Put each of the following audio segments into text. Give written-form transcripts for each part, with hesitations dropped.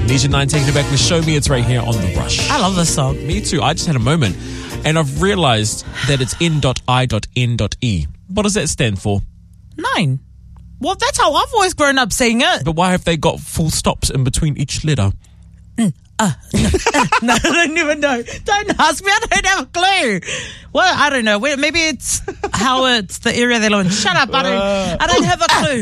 Legion 9 taking it back with Show Me. It's right here on The Rush. I love this song. Me too. I just had a moment and I've realized that it's N.I.N.E. What does that stand for? 9. Well, that's how I've always grown up saying it. But why have they got full stops in between each letter? No, I don't even know. Don't ask me. I don't have a clue. Well, I don't know. Maybe it's how it's the area they live in. Shut up. I don't have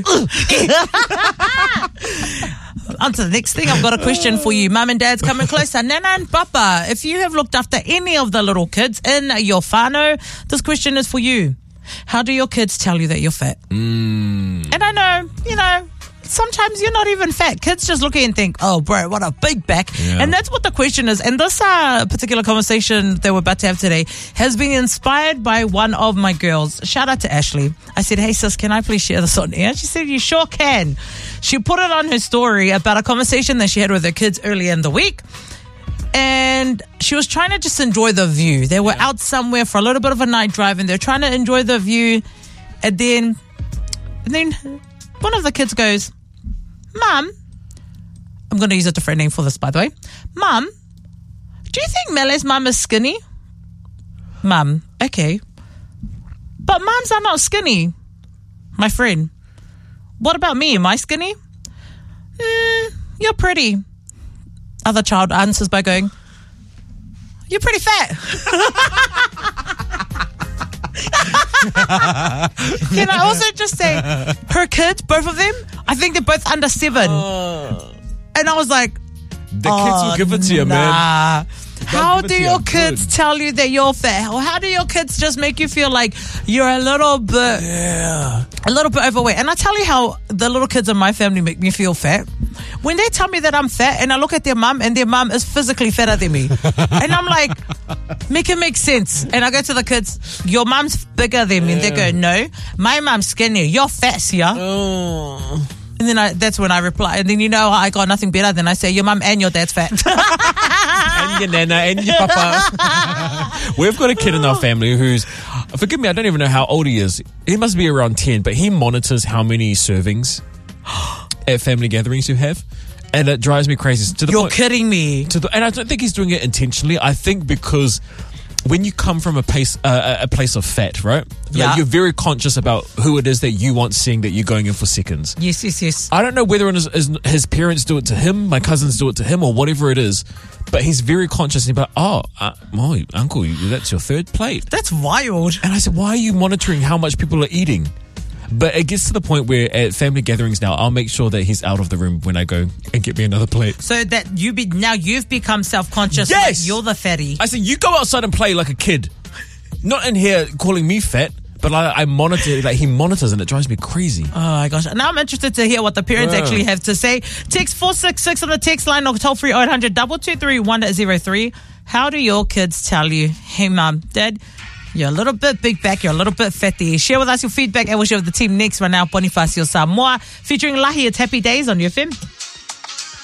a clue. On to the next thing. I've got a question for you. Mum and Dad's coming closer. Nana and Papa, if you have looked after any of the little kids in your whānau, this question is for you. How do your kids tell you that you're fat? And I know, sometimes you're not even fat. Kids just look at you and think, oh, bro, what a big back. Yeah. And that's what the question is. And this particular conversation that we're about to have today has been inspired by one of my girls. Shout out to Ashley. I said, hey, sis, can I please share this on air? She said, you sure can. She put it on her story about a conversation that she had with her kids earlier in the week. And she was trying to just enjoy the view. They were out somewhere for a little bit of a night drive and they're trying to enjoy the view. And then one of the kids goes, Mum, I'm going to use a different name for this, by the way. Mum, do you think Mele's mum is skinny? Mum, okay. But mums are not skinny. My friend, what about me? Am I skinny? You're pretty. Other child answers by going, you're pretty fat. Can I also just say, her kids, both of them, I think they're both under 7. And I was like, the kids will give it to you, man. How do your kids tell you that you're fat? Or how do your kids just make you feel like you're a little bit overweight? And I tell you how the little kids in my family make me feel fat. When they tell me that I'm fat and I look at their mum and their mum is physically fatter than me. And I'm like, make it make sense. And I go to the kids, your mum's bigger than me. And they go, no, my mum's skinnier. You're fat, Sia. And then that's when I reply. And then I got nothing better than I say, your mum and your dad's fat. And your nana and your papa. We've got a kid in our family who's, forgive me, I don't even know how old he is. He must be around 10, but he monitors how many servings at family gatherings you have. And it drives me crazy. You're kidding me. And I don't think he's doing it intentionally. I think because when you come from a place of fat, right? Yeah. Like you're very conscious about who it is that you want seeing that you're going in for seconds. Yes. I don't know whether his parents do it to him, my cousins do it to him, or whatever it is. But he's very conscious about, uncle, that's your third plate. That's wild. And I said, why are you monitoring how much people are eating? But it gets to the point where at family gatherings now, I'll make sure that he's out of the room when I go and get me another plate. So that now you've become self-conscious. Yes! Like you're the fatty. I said, you go outside and play like a kid. Not in here calling me fat, but I monitor, like he monitors and it drives me crazy. Oh my gosh. Now I'm interested to hear what the parents actually have to say. Text 466 on the text line or toll free 0800 223 103. How do your kids tell you, hey mum, dad, you're a little bit big back, you're a little bit fatty? Share with us your feedback and we'll share with the team next right now. Bonifacio Samoa featuring Lahi. It's Happy Days on UFM.